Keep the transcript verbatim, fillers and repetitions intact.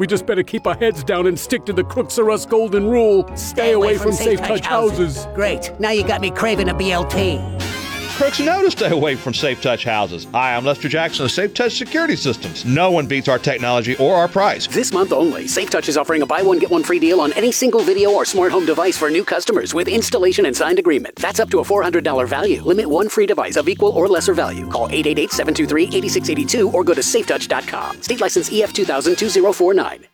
We just better keep our heads down and stick to the Crooks R Us golden rule. Stay, Stay away, away from, from Safe Touch, touch houses. houses. Great. Now you got me craving a B L T. Crooks know to stay away from Safe Touch houses. Hi, I'm Lester Jackson of Safe Touch Security Systems. No one beats our technology or our price. This month only, Safe Touch is offering a buy one, get one free deal on any single video or smart home device for new customers with installation and signed agreement. That's up to a four hundred dollars value. Limit one free device of equal or lesser value. Call eight eight eight, seven two three, eight six eight two or go to safe touch dot com. State license E F two thousand, two zero four nine.